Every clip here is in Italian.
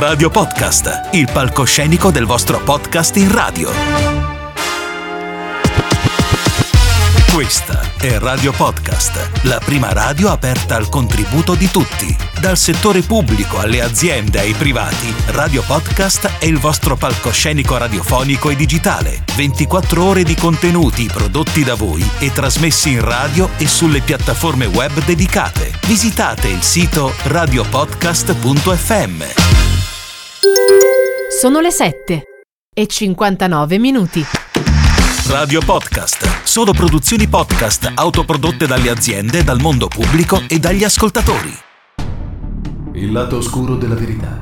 Radio Podcast, il palcoscenico del vostro podcast in radio. Questa è Radio Podcast, la prima radio aperta al contributo di tutti. Dal settore pubblico alle aziende ai privati, Radio Podcast è il vostro palcoscenico radiofonico e digitale. 24 ore di contenuti prodotti da voi e trasmessi in radio e sulle piattaforme web dedicate. Visitate il sito radiopodcast.fm. Sono le 7:59. Radio Podcast. Sono produzioni podcast autoprodotte dalle aziende, dal mondo pubblico e dagli ascoltatori. Il lato oscuro della verità.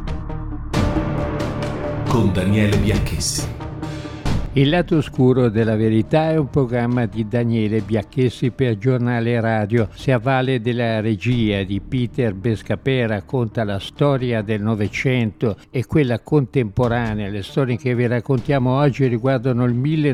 Con Daniele Bianchessi. Il lato oscuro della verità è un programma di Daniele Bianchessi per Giornale Radio. Si avvale della regia di Peter Bescapè, racconta la storia del Novecento e quella contemporanea. Le storie che vi raccontiamo oggi riguardano il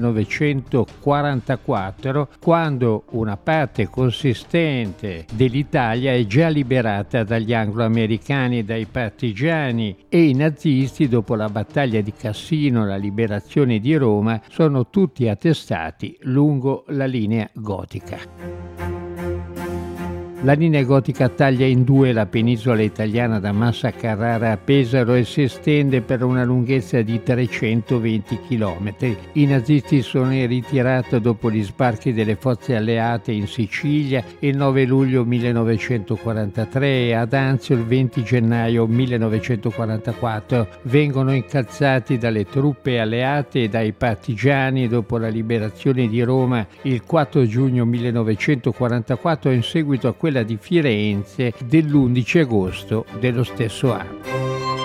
1944, quando una parte consistente dell'Italia è già liberata dagli anglo-americani, dai partigiani, e i nazisti, dopo la battaglia di Cassino, la liberazione di Roma, sono tutti attestati lungo la linea gotica. La linea gotica taglia in due la penisola italiana da Massa a Carrara a Pesaro e si estende per una lunghezza di 320 km. I nazisti sono in ritirata dopo gli sbarchi delle forze alleate in Sicilia il 9 luglio 1943 e ad Anzio il 20 gennaio 1944. Vengono incalzati dalle truppe alleate e dai partigiani dopo la liberazione di Roma il 4 giugno 1944 in seguito a quella di Firenze dell'11 agosto dello stesso anno.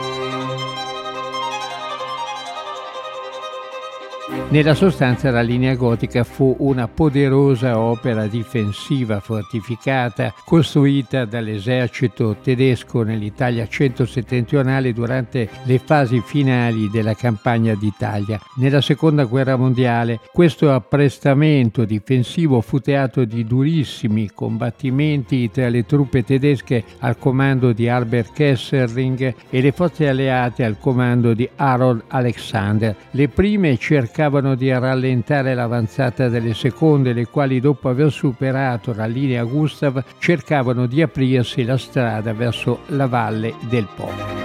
Nella sostanza la linea gotica fu una poderosa opera difensiva fortificata costruita dall'esercito tedesco nell'Italia centro-settentrionale durante le fasi finali della campagna d'Italia. Nella seconda guerra mondiale questo apprestamento difensivo fu teatro di durissimi combattimenti tra le truppe tedesche al comando di Albert Kesselring e le forze alleate al comando di Harold Alexander. Le prime cercavano di rallentare l'avanzata delle seconde, le quali dopo aver superato la linea Gustav cercavano di aprirsi la strada verso la valle del Po.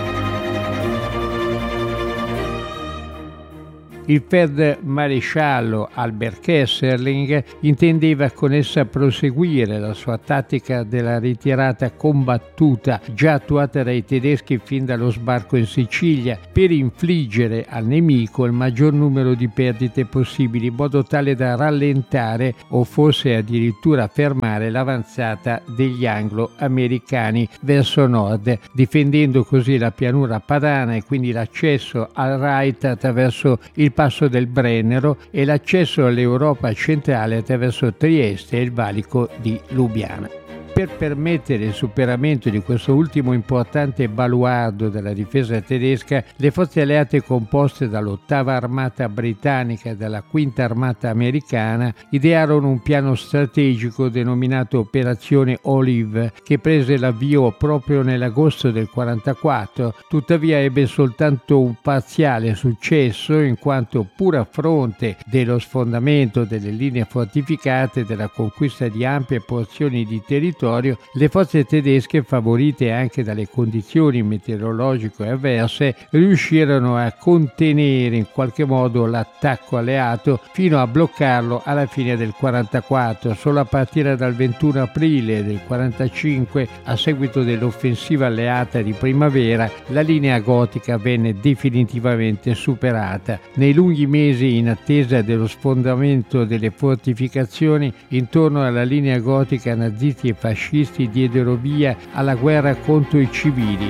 Il feldmaresciallo Albert Kesselring intendeva con essa proseguire la sua tattica della ritirata combattuta già attuata dai tedeschi fin dallo sbarco in Sicilia per infliggere al nemico il maggior numero di perdite possibili in modo tale da rallentare o forse addirittura fermare l'avanzata degli anglo-americani verso nord, difendendo così la pianura padana e quindi l'accesso al Reich attraverso il passo del Brennero e l'accesso all'Europa centrale attraverso Trieste e il valico di Lubiana. Per permettere il superamento di questo ultimo importante baluardo della difesa tedesca, le forze alleate composte dall'8ª armata britannica e dalla 5ª armata americana idearono un piano strategico denominato Operazione Olive, che prese l'avvio proprio nell'agosto del 1944, tuttavia ebbe soltanto un parziale successo in quanto, pur a fronte dello sfondamento delle linee fortificate e della conquista di ampie porzioni di territorio, le forze tedesche, favorite anche dalle condizioni meteorologiche avverse, riuscirono a contenere in qualche modo l'attacco alleato fino a bloccarlo alla fine del 1944. Solo a partire dal 21 aprile del 1945, a seguito dell'offensiva alleata di primavera, la linea gotica venne definitivamente superata. Nei lunghi mesi in attesa dello sfondamento delle fortificazioni intorno alla linea gotica, nazisti e fascisti diedero via alla guerra contro i civili.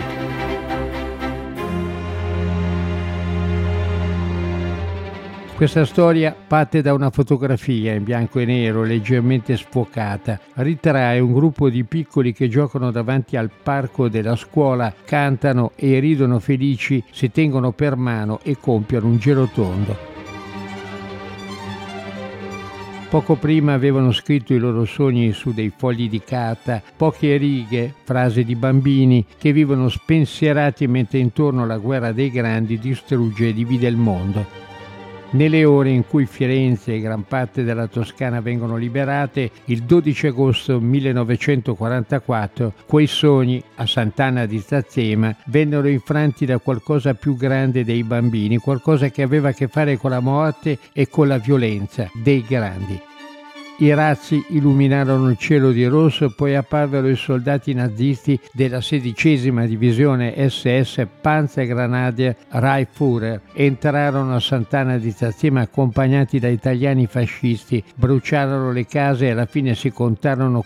Questa storia parte da una fotografia in bianco e nero leggermente sfocata. Ritrae un gruppo di piccoli che giocano davanti al parco della scuola, cantano e ridono felici, si tengono per mano e compiono un giro tondo. Poco prima avevano scritto i loro sogni su dei fogli di carta, poche righe, frasi di bambini che vivono spensierati mentre intorno la guerra dei grandi distrugge e divide il mondo. Nelle ore in cui Firenze e gran parte della Toscana vengono liberate, il 12 agosto 1944, quei sogni a Sant'Anna di Stazzema vennero infranti da qualcosa più grande dei bambini, qualcosa che aveva a che fare con la morte e con la violenza dei grandi. I razzi illuminarono il cielo di rosso, poi apparvero i soldati nazisti della 16ª divisione SS Panzergrenadier Reichsführer. Entrarono a Sant'Anna di Stazzema accompagnati da italiani fascisti, bruciarono le case e alla fine si contarono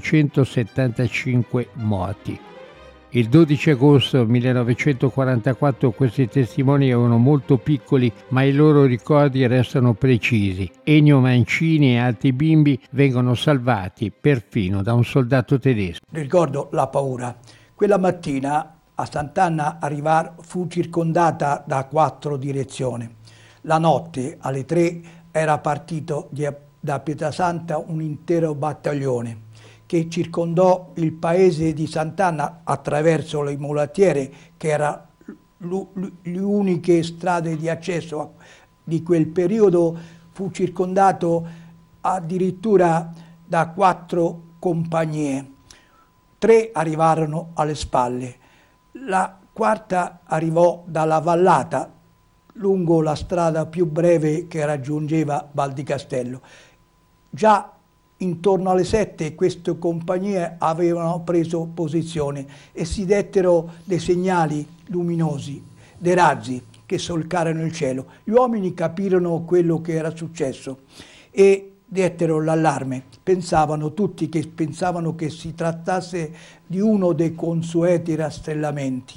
475 morti. Il 12 agosto 1944 questi testimoni erano molto piccoli, ma i loro ricordi restano precisi. Ennio Mancini e altri bimbi vengono salvati perfino da un soldato tedesco. Ricordo la paura. Quella mattina a Sant'Anna fu circondata da 4 direzioni. La notte alle 3 era partito da Pietrasanta un intero battaglione che circondò il paese di Sant'Anna attraverso le mulattiere, che erano le uniche strade di accesso di quel periodo. Fu circondato addirittura da 4 compagnie. 3 arrivarono alle spalle. La quarta arrivò dalla vallata, lungo la strada più breve che raggiungeva Val di Castello. Già intorno alle 7 queste compagnie avevano preso posizione e si dettero dei segnali luminosi, dei razzi che solcarono il cielo. Gli uomini capirono quello che era successo e dettero l'allarme. Tutti pensavano che si trattasse di uno dei consueti rastrellamenti.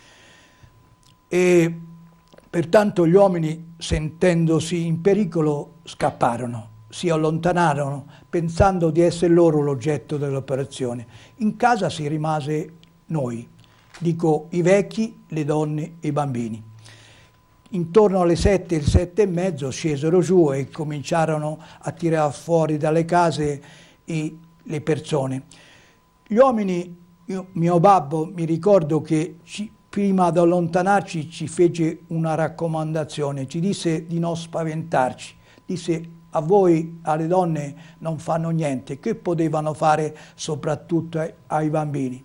E pertanto gli uomini, sentendosi in pericolo, scapparono. Si allontanarono pensando di essere loro l'oggetto dell'operazione. In casa si rimase noi, dico i vecchi, le donne e i bambini. Intorno alle 7 e mezzo scesero giù e cominciarono a tirare fuori dalle case le persone. Gli uomini, mio babbo, mi ricordo che prima di allontanarci ci fece una raccomandazione, ci disse di non spaventarci, disse: a voi, alle donne, non fanno niente, che potevano fare soprattutto ai bambini.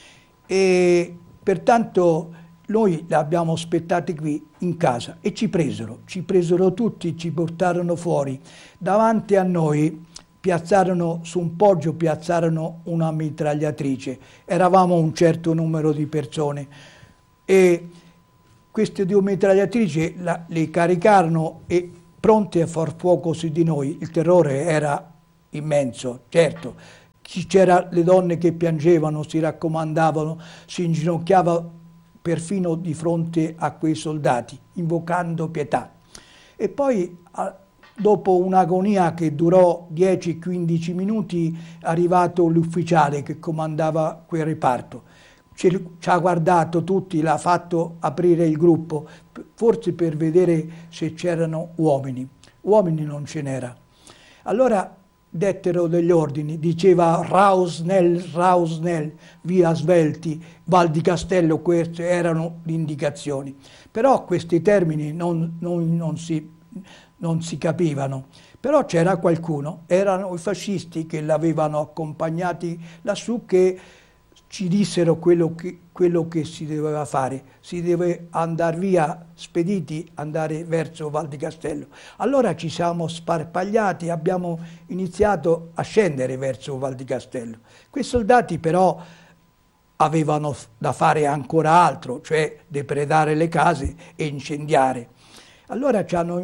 E pertanto noi li abbiamo aspettati qui in casa e ci presero tutti, ci portarono fuori. Davanti a noi su un poggio piazzarono una mitragliatrice. Eravamo un certo numero di persone e queste 2 mitragliatrici le caricarono e pronti a far fuoco su di noi. Il terrore era immenso, certo. C'erano le donne che piangevano, si raccomandavano, si inginocchiava perfino di fronte a quei soldati, invocando pietà. E poi, dopo un'agonia che durò 10-15 minuti, è arrivato l'ufficiale che comandava quel reparto. Ci ha guardato tutti, l'ha fatto aprire il gruppo, forse per vedere se c'erano uomini. Uomini non ce n'era. Allora dettero degli ordini, diceva raus nel, via svelti, Val di Castello, queste erano le indicazioni. Però questi termini non si capivano. Però c'era qualcuno, erano i fascisti che l'avevano accompagnati lassù, che ci dissero quello che si doveva fare. Si deve andare via spediti, andare verso Val di Castello. Allora ci siamo sparpagliati, abbiamo iniziato a scendere verso Val di Castello. Quei soldati però avevano da fare ancora altro, cioè depredare le case e incendiare. Allora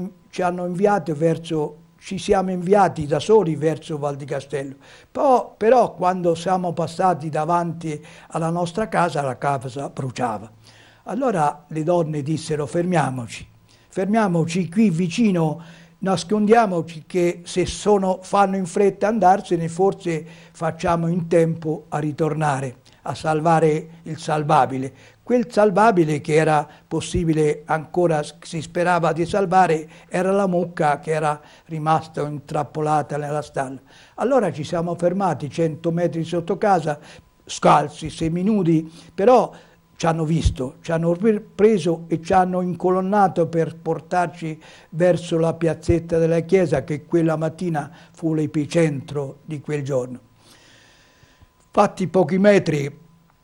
ci siamo inviati da soli verso Val di Castello. Però quando siamo passati davanti alla nostra casa, la casa bruciava. Allora le donne dissero: fermiamoci qui vicino, nascondiamoci, che se fanno in fretta andarsene, forse facciamo in tempo a ritornare. a salvare il salvabile. Quel salvabile che era possibile ancora, si sperava di salvare, era la mucca che era rimasta intrappolata nella stalla. Allora ci siamo fermati 100 metri sotto casa, scalzi, seminudi, però ci hanno visto, ci hanno preso e ci hanno incolonnato per portarci verso la piazzetta della chiesa, che quella mattina fu l'epicentro di quel giorno. Fatti pochi metri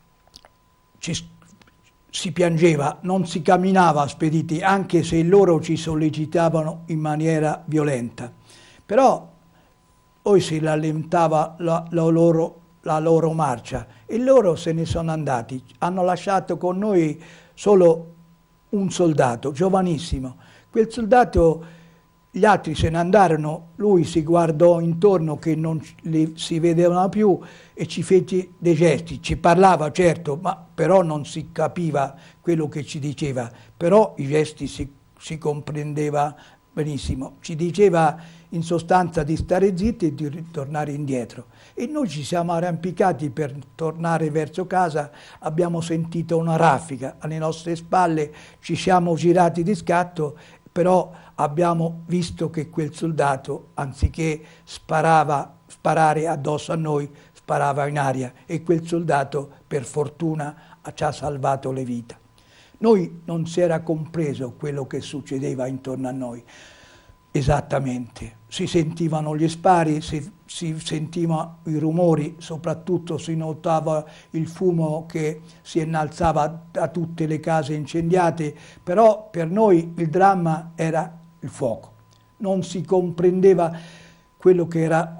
si piangeva, non si camminava spediti, anche se loro ci sollecitavano in maniera violenta. Però poi si rallentava la loro marcia e loro se ne sono andati. Hanno lasciato con noi solo un soldato, giovanissimo. Quel soldato, gli altri se ne andarono, lui si guardò intorno che non si vedevano più e ci fece dei gesti, ci parlava certo, ma però non si capiva quello che ci diceva, però i gesti si comprendeva benissimo. Ci diceva in sostanza di stare zitti e di ritornare indietro. E noi ci siamo arrampicati per tornare verso casa, abbiamo sentito una raffica alle nostre spalle, ci siamo girati di scatto, però abbiamo visto che quel soldato, anziché sparare addosso a noi, sparava in aria, e quel soldato per fortuna ci ha salvato le vite. Noi non si era compreso quello che succedeva intorno a noi. Esattamente, si sentivano gli spari, si sentivano i rumori, soprattutto si notava il fumo che si innalzava da tutte le case incendiate, però per noi il dramma era il fuoco. Non si comprendeva quello che era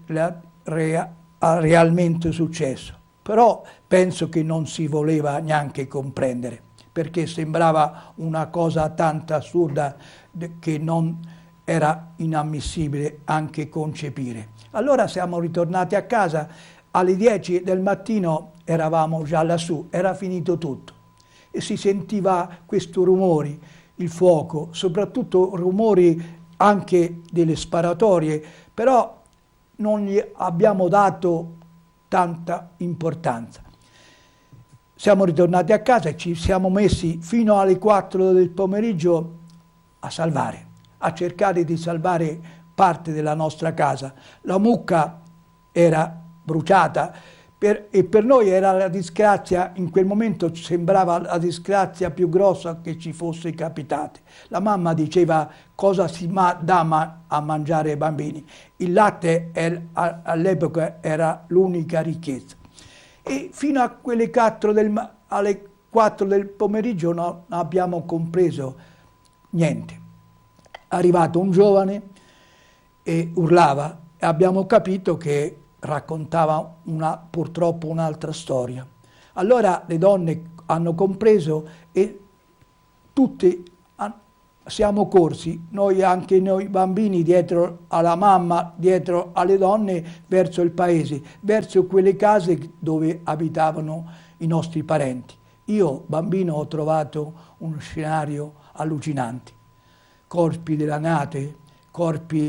realmente successo, però penso che non si voleva neanche comprendere, perché sembrava una cosa tanto assurda che non era inammissibile anche concepire. Allora siamo ritornati a casa, alle 10 del mattino eravamo già lassù, era finito tutto e si sentiva questo rumori, il fuoco, soprattutto rumori anche delle sparatorie, però non gli abbiamo dato tanta importanza. Siamo ritornati a casa e ci siamo messi fino alle 4 del pomeriggio a cercare di salvare parte della nostra casa. La mucca era bruciata e per noi era la disgrazia, in quel momento sembrava la disgrazia più grossa che ci fosse capitata. La mamma diceva: cosa si dà a mangiare ai bambini? Il latte all'epoca era l'unica ricchezza. E fino a alle 4 del pomeriggio non abbiamo compreso niente. È arrivato un giovane e urlava e abbiamo capito che raccontava purtroppo un'altra storia. Allora le donne hanno compreso e tutti siamo corsi, anche noi bambini, dietro alla mamma, dietro alle donne, verso il paese, verso quelle case dove abitavano i nostri parenti. Io, bambino, ho trovato uno scenario allucinante. Corpi dilagati, corpi